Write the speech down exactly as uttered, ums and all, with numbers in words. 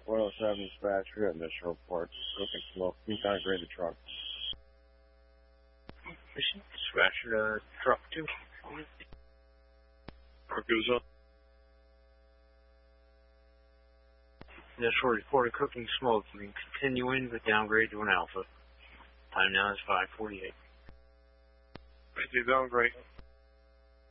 one oh seven dispatcher at Mission Report. Cooking smoke. Can you downgrade the truck? Mission dispatcher, uh, truck two. Truck goes up. Initial report of cooking smoke. You can continue in but downgrade to an alpha. Time now is five forty-eight. Thank you, downgrade.